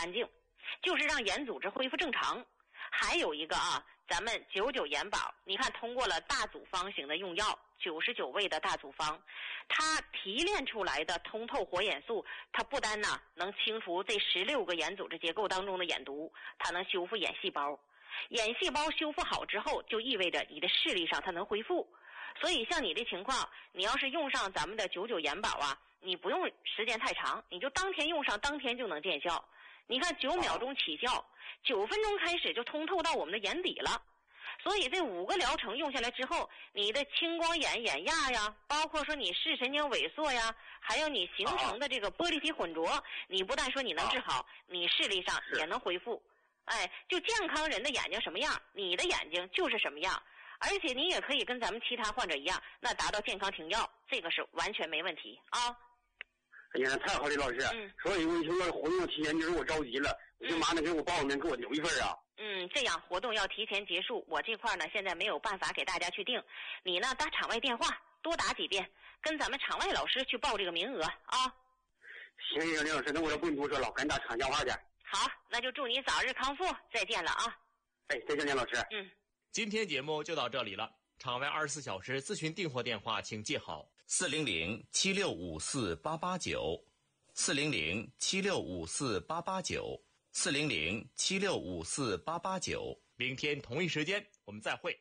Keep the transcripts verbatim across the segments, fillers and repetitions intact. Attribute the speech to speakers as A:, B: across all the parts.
A: 干净，就是让眼组织恢复正常。还有一个啊，咱们九九眼保，你看通过了大组方型的用药，九十九味的大组方，它提炼出来的通透活眼素，它不单呢能清除这十六个眼组织结构当中的眼毒，它能修复眼细胞。眼细胞修复好之后，就意味着你的视力上它能恢复。所以像你的情况，你要是用上咱们的九九眼保啊，你不用时间太长，你就当天用上，当天就能见效。你看九秒钟起效，九分钟开始就通透到我们的眼底了。所以这五个疗程用下来之后，你的青光眼、眼压呀，包括说你视神经萎缩呀，还有你形成的这个玻璃体混浊，你不但说你能治好，你视力上也能恢复。哎，就健康人的眼睛什么样，你的眼睛就是什么样。而且你也可以跟咱们其他患者一样，那达到健康停药，这个是完全没问题啊。
B: 哎呀，太好了，老师。嗯。所以我说活动期间就是我着急了，我就麻烦给我报名给我留一份啊。
A: 嗯，这样活动要提前结束，我这块呢现在没有办法给大家去定。你呢打场外电话多打几遍，跟咱们场外老师去报这个名额啊。
B: 行行，林老师，那我就不跟你多说了，赶紧打场电话去。
A: 好，那就祝你早日康复，再见了啊。
B: 哎，再见，林老师。
A: 嗯。
C: 今天节目就到这里了。场外二十四小时咨询订货电话，请记好：四零零七六五四八八九，四零零七六五四八八九，四零零七六五四八八九。明天同一时间我们再会。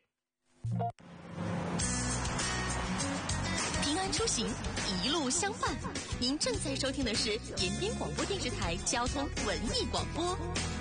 D: 平安出行，一路相伴。您正在收听的是延边广播电视台交通文艺广播。